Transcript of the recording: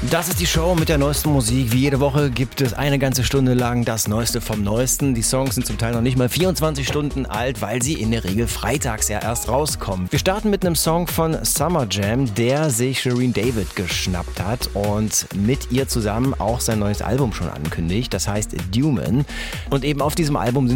Das ist die Show mit der neuesten Musik. Wie jede Woche gibt es eine ganze Stunde lang das Neueste vom Neuesten. Die Songs sind zum Teil noch nicht mal 24 Stunden alt, weil sie in der Regel freitags ja erst rauskommen. Wir starten mit einem Song von Summer Jam, der sich Shireen David geschnappt hat und mit ihr zusammen auch sein neues Album schon ankündigt. Das heißt Duman. Und eben auf diesem Album sind